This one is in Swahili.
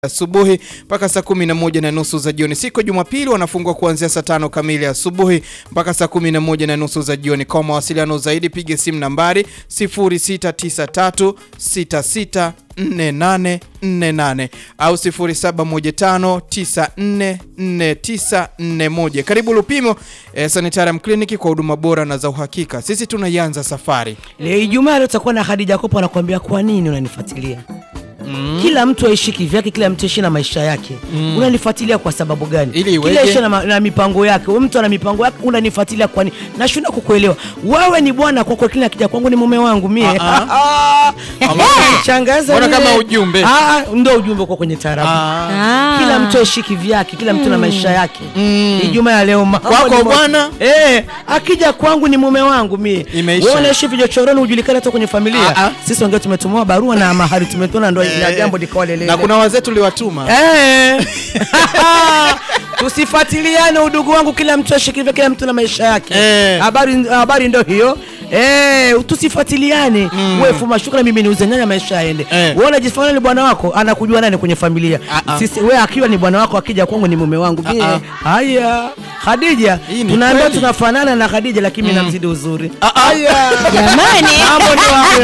asubuhi mpaka saa 11:30 za jioni. Siku ya Jumapili wanafungwa kuanzia saa 5 kamili asubuhi mpaka saa 11:30 za jioni. Kwa mawasiliano zaidi piga simu nambari 0693664848 au 0715944941. Karibu Lupimo Sanitarium Clinic kwa huduma bora na za uhakika. Sisi tunaianza safari. Leo Ijumaa leo tutakuwa na Khadija Kopo anakuambia kwa nini unanifuatilia. Kila mtu aishi kivyake, kila mtu aishi na maisha yake. Unanifuatilia kwa sababu gani? Kila aishi na mipango yake. Mtu ana mipango yake, unanifuatilia kwa nini? Nashinda kukuelewa. Wewe ni bwana kwako, kila akija kwangu ni mume wangu mie. Shangaza. Mbona kama ujumbe? Ndio ujumbe uko kwenye taarabu. Kila mtu aishi kivyake, kila mtu na maisha yake. Ijumaa ya leo kwako bwana? Akija kwangu ni mume wangu mie. Wewe unaishi vichochoroni ujulikane hata kwenye familia. Sisi wengine tumetumwa barua na mahali tumetona ndio ina jambo likawalelele. Na kuna wazee tuliwatuma. Tusifuatiliane udugu wangu, kila mtu ashikilie, kila mtu na maisha yake. Habari ndio hiyo. Tusifuatiliane. Wewe fuma shukrani, mimi niuze nyanya, maisha yaende. Wewe unajifanya ni bwana wako, anakujua nani kwenye familia? Sisi wewe akiwa ni bwana wako, akija kwangu ni mume wangu. Haya Khadija, tunaambia tunafanana na Khadija lakini namzidi uzuri. Jamani, mambo ndio